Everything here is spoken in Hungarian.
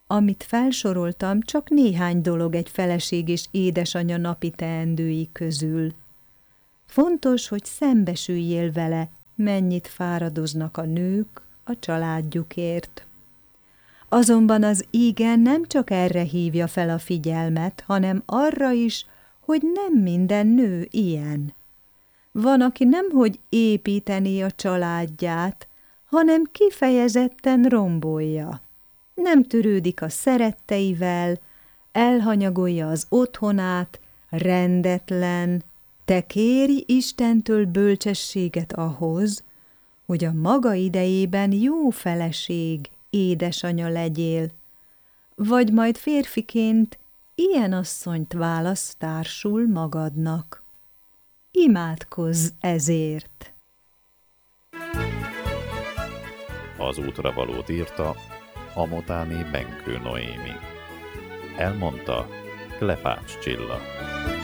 Amit felsoroltam, csak néhány dolog egy feleség és édesanyja napi teendői közül. Fontos, hogy szembesüljél vele, mennyit fáradoznak a nők a családjukért. Azonban az ige nem csak erre hívja fel a figyelmet, hanem arra is, hogy nem minden nő ilyen. Van, aki nemhogy építené a családját, hanem kifejezetten rombolja. Nem törődik a szeretteivel, elhanyagolja az otthonát, rendetlen. Te kérj Istentől bölcsességet ahhoz, hogy a maga idejében jó feleség, édesanya legyél, vagy majd férfiként ilyen asszonyt válasz társul magadnak. Imádkozz ezért! Az útra valót írta Amotáné Benkő Noémi. Elmondta Klepács Csilla.